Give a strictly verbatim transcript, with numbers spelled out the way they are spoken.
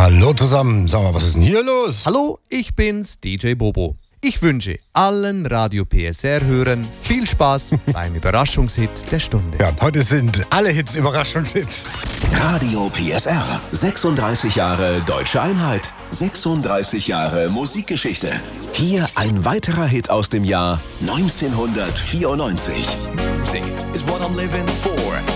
Hallo zusammen, sag mal, was ist denn hier los? Hallo, ich bin's, D J Bobo. Ich wünsche allen Radio P S R-Hörern viel Spaß beim Überraschungshit der Stunde. Ja, heute sind alle Hits Überraschungshits. Radio P S R, sechsunddreißig Jahre Deutsche Einheit, sechsunddreißig Jahre Musikgeschichte. Hier ein weiterer Hit aus dem Jahr neunzehnhundertvierundneunzig. Music is what I'm living for.